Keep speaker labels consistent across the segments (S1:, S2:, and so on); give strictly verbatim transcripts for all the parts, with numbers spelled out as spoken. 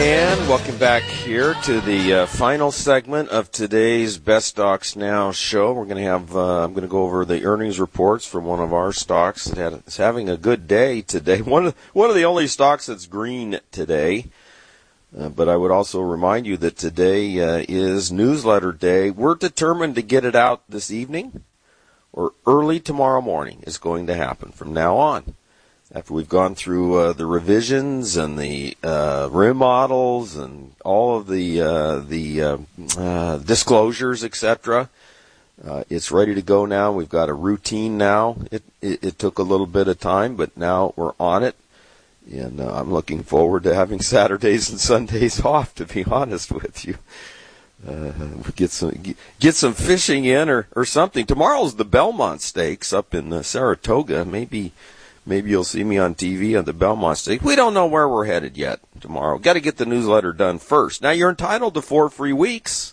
S1: And welcome back here to the uh, final segment of today's Best Stocks Now show. We're going to have, uh, I'm going to go over the earnings reports from one of our stocks that had, is having a good day today. One of, one of the only stocks that's green today. Uh, but I would also remind you that today uh, is newsletter day. We're determined to get it out this evening or early tomorrow morning is going to happen from now on. After we've gone through uh, the revisions and the uh, remodels and all of the uh, the uh, uh, disclosures, et cetera, uh, it's ready to go now. We've got a routine now. It, it it took a little bit of time, but now we're on it, and uh, I'm looking forward to having Saturdays and Sundays off. To be honest with you, uh, get some get some fishing in or or something. Tomorrow's the Belmont Stakes up in uh, Saratoga. Maybe. Maybe you'll see me on T V on the Belmont Stakes. We don't know where we're headed yet tomorrow. Got to get the newsletter done first. Now, you're entitled to four free weeks.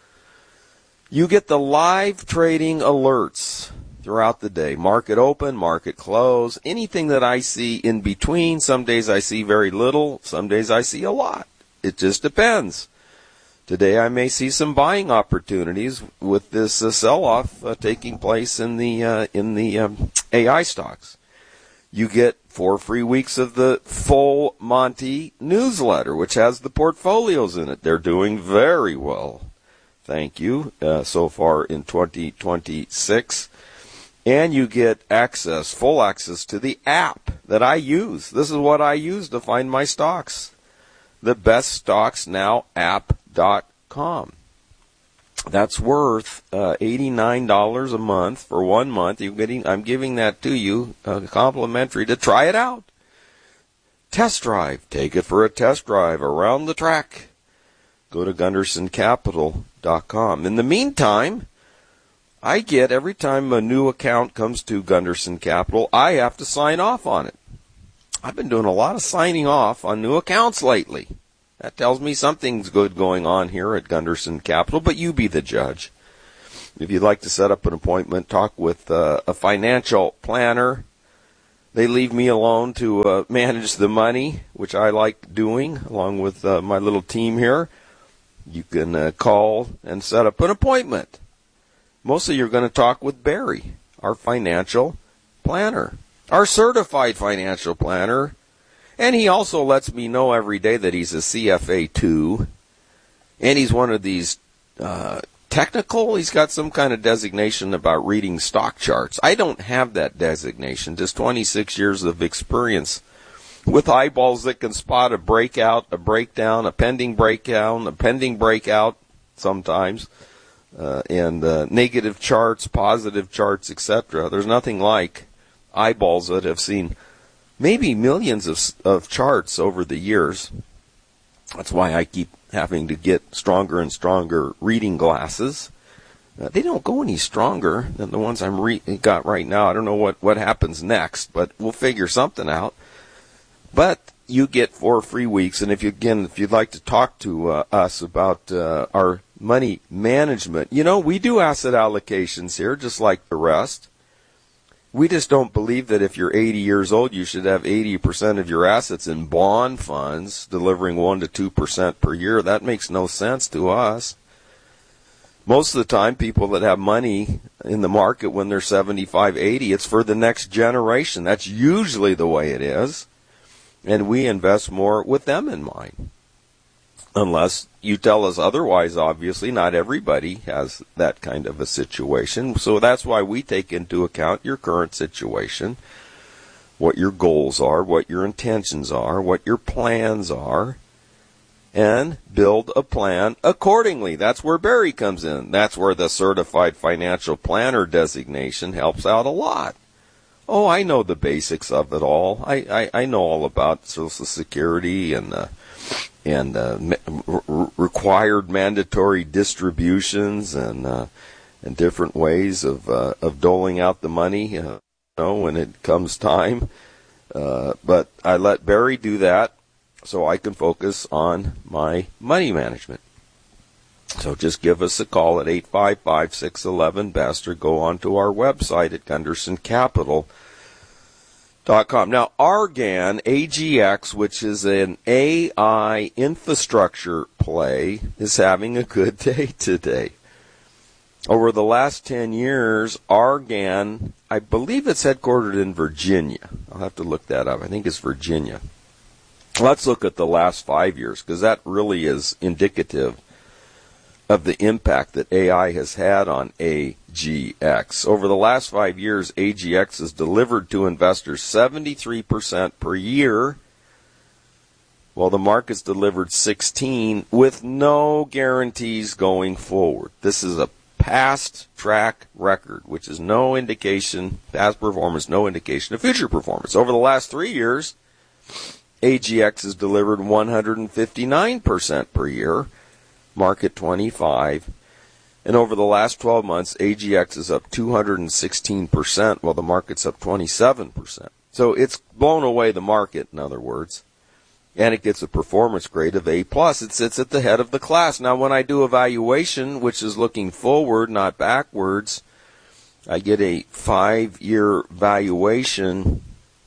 S1: You get the live trading alerts throughout the day. Market open, market close, anything that I see in between. Some days I see very little. Some days I see a lot. It just depends. Today I may see some buying opportunities with this uh, sell-off uh, taking place in the, uh, in the um, A I stocks. You get four free weeks of the Full Monty newsletter, which has the portfolios in it. They're doing very well. Thank you. Uh, so far in twenty twenty-six. And you get access, full access to the app that I use. This is what I use to find my stocks. The best stocks now app dot com. That's worth uh, eighty-nine dollars a month for one month. You're getting, I'm giving that to you, uh, complimentary, to try it out. Test drive. Take it for a test drive around the track. Go to gunderson capital dot com. In the meantime, I get, every time a new account comes to Gunderson Capital, I have to sign off on it. I've been doing a lot of signing off on new accounts lately. That tells me something's good going on here at Gunderson Capital, but you be the judge. If you'd like to set up an appointment, talk with uh, a financial planner. They leave me alone to uh, manage the money, which I like doing, along with uh, my little team here. You can uh, call and set up an appointment. Mostly you're going to talk with Barry, our financial planner, our certified financial planner. And he also lets me know every day that he's a C F A two, and he's one of these uh, technical, he's got some kind of designation about reading stock charts. I don't have that designation, just twenty-six years of experience with eyeballs that can spot a breakout, a breakdown, a pending breakdown, a pending breakout sometimes, uh, and uh, negative charts, positive charts, et cetera. There's nothing like eyeballs that have seen maybe millions of of charts over the years. That's why I keep having to get stronger and stronger reading glasses. Uh, they don't go any stronger than the ones I'm re- got right now. I don't know what, what happens next, but we'll figure something out. But you get four free weeks, and if you again, if you'd like to talk to uh, us about uh, our money management, you know, we do asset allocations here, just like the rest. We just don't believe that if you're eighty years old, you should have eighty percent of your assets in bond funds, delivering one to two percent per year. That makes no sense to us. Most of the time, people that have money in the market when they're seventy-five, eighty, it's for the next generation. That's usually the way it is. And we invest more with them in mind. Unless you tell us otherwise, obviously, not everybody has that kind of a situation. So that's why we take into account your current situation, what your goals are, what your intentions are, what your plans are, and build a plan accordingly. That's where Barry comes in. That's where the Certified Financial Planner designation helps out a lot. Oh, I know the basics of it all. I, I, I know all about Social Security and uh, and uh, re- required mandatory distributions and uh, and different ways of uh, of doling out the money, uh, you know, when it comes time. Uh, but I let Barry do that so I can focus on my money management. So just give us a call at eight five five, six one one, B E S T or go on to our website at gunderson capital Dot com. Now, Argan, A G X, which is an A I infrastructure play, is having a good day today. Over the last ten years, Argan, I believe it's headquartered in Virginia. I'll have to look that up. I think it's Virginia. Let's look at the last five years, because that really is indicative of the impact that A I has had on A G X. Over the last five years, A G X has delivered to investors seventy-three percent per year, while the market's delivered sixteen, with no guarantees going forward. This is a past track record, which is no indication, past performance, no indication of future performance. Over the last three years, A G X has delivered one hundred fifty-nine percent per year, market twenty-five, and over the last twelve months, A G X is up two hundred sixteen percent, while the market's up twenty-seven percent. So it's blown away the market, in other words, and it gets a performance grade of A plus. It sits at the head of the class. Now, when I do evaluation, which is looking forward, not backwards, I get a five-year valuation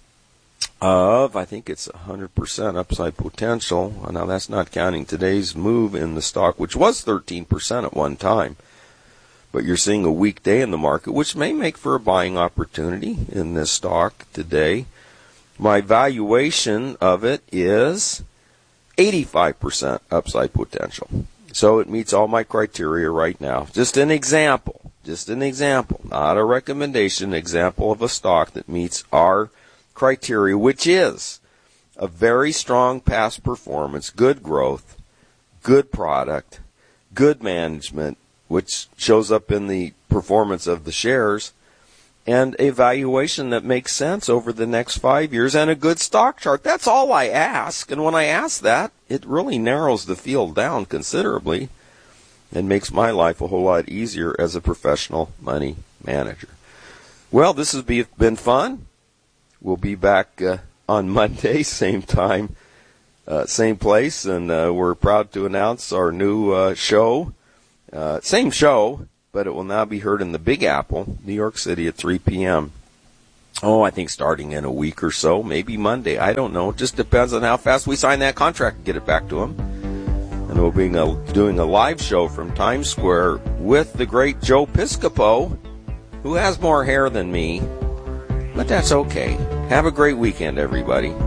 S1: of, I think it's one hundred percent upside potential. Now, that's not counting today's move in the stock, which was thirteen percent at one time. But you're seeing a weak day in the market, which may make for a buying opportunity in this stock today. My valuation of it is eighty-five percent upside potential. So it meets all my criteria right now. Just an example. Just an example. Not a recommendation. Example of a stock that meets our criteria, which is a very strong past performance, good growth, good product, good management, which shows up in the performance of the shares, and a valuation that makes sense over the next five years, and a good stock chart. That's all I ask. And when I ask that, it really narrows the field down considerably and makes my life a whole lot easier as a professional money manager. Well, this has been fun. We'll be back uh, on Monday, same time, uh, same place, and uh, we're proud to announce our new uh, show. Uh, same show, but it will now be heard in the Big Apple, New York City at three p.m. Oh, I think starting in a week or so, maybe Monday. I don't know. It just depends on how fast we sign that contract and get it back to them. And we'll be a, doing a live show from Times Square with the great Joe Piscopo, who has more hair than me. But that's okay. Have a great weekend, everybody.